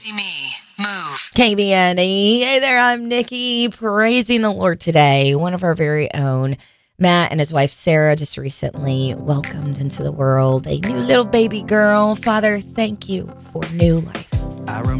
see me. Move. KBNE. Hey there, I'm Nikki, praising the Lord today. One of our very own, Matt and his wife Sarah, just recently welcomed into the world a new little baby girl. Father, thank you for new life.